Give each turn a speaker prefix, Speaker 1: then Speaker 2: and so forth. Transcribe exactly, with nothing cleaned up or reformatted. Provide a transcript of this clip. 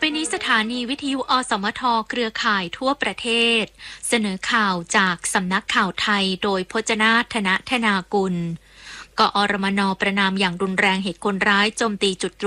Speaker 1: ไปนี้สถานีวิทยุอสมทเครือข่ายทั่วประเทศเสนอข่าวจากสำนักข่าวไทยโดยพจนาธนธนากุลกอรมนประนามอย่างรุนแรงเหตุคนร้ายโจมตีจุด